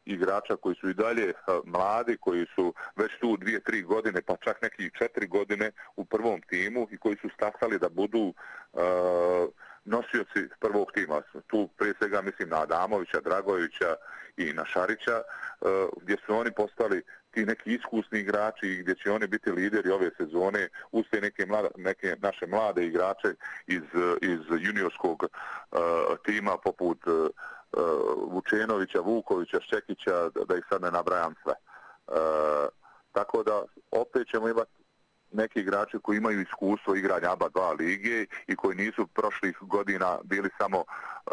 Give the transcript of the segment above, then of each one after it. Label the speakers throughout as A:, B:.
A: igrača koji su i dalje mladi, koji su već tu 2-3 godine, pa čak neki 4 godine u prvom timu i koji su stasali da budu nosioci prvog tima. Tu prije svega mislim na Adamovića, Dragovića i na Šarića, gdje su oni postali ti neki iskusni igrači i gdje će oni biti lideri ove sezone uz te neke naše mlade igrače iz juniorskog tima poput Vučenovića, Vukovića, Šćekića, da ih sad ne nabrajam sve. Tako da opet ćemo imati neki igrači koji imaju iskustvo igranja ABA 2 lige i koji nisu prošlih godina bili samo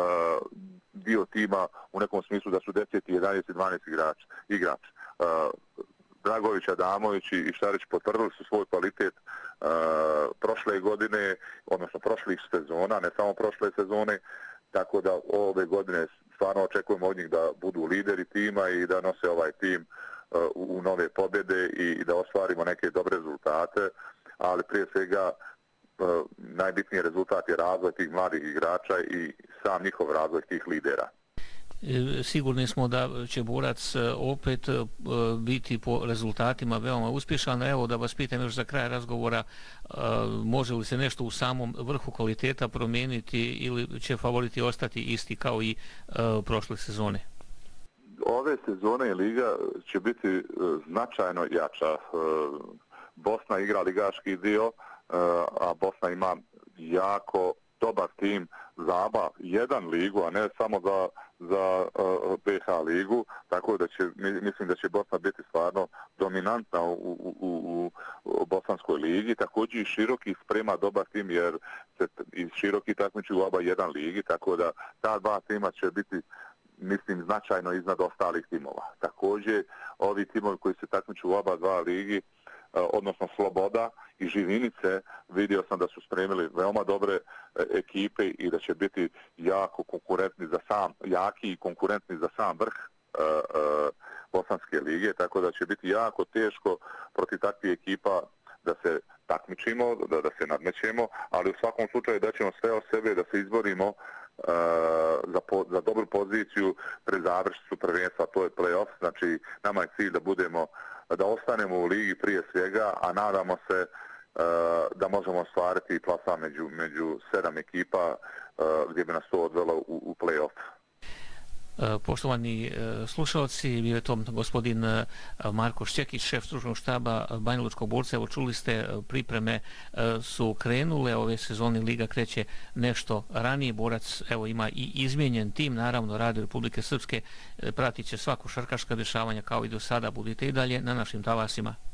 A: dio tima u nekom smislu da su 10, 11, 12 igrači. Dragović, Adamović i Šarić potvrdili su svoj kvalitet prošle godine, odnosno prošlih sezona, ne samo prošle sezone, tako da ove godine stvarno očekujemo od njih da budu lideri tima i da nose ovaj tim u nove pobjede i da ostvarimo neke dobre rezultate, ali prije svega najbitniji rezultat je razvoj tih mladih igrača i sam njihov razvoj tih lidera.
B: Sigurni smo da će Borac opet biti po rezultatima veoma uspješan. Evo da vas pitam još za kraj razgovora, može li se nešto u samom vrhu kvaliteta promijeniti ili će favoriti ostati isti kao i prošle sezone?
A: Ove sezone liga će biti značajno jača. Bosna igra ligaški dio, a Bosna ima jako dobar tim za ABA 1 ligu, a ne samo za BH ligu, tako da mislim da će Bosna biti stvarno dominantna u bosanskoj ligi. Također i Široki sprema dobar tim jer se iz Široki takmiči u ABA 1 ligi, tako da ta dva tima će biti mislim značajno iznad ostalih timova. Također ovi timovi koji se takmiču u ABA 2 ligi, odnosno Sloboda i Živinice, vidio sam da su spremili veoma dobre ekipe i da će biti jako konkurentni jaki i konkurentni za sam vrh Bosanske lige, tako da će biti jako teško protiv takvih ekipa da se takmičimo, da se nadmećemo, ali u svakom slučaju da ćemo sve od sebe da se izborimo za dobru poziciju pred završnicu prvenstva, to je play-off, znači nama je cilj da ostanemo u ligi prije svega, a nadamo se da možemo ostvariti plasman među 7 ekipa gdje bi nas to odvelo u play-off.
B: Poštovani slušalci, bio je to gospodin Marko Šćekić, šef stručnog štaba Banjalučkog Borca. Evo čuli ste, pripreme su krenule, ove sezone liga kreće nešto ranije. Borac evo ima i izmijenjen tim, naravno Radio Republike Srpske pratit će svako šarkaška dešavanja kao i do sada. Budite i dalje na našim talasima.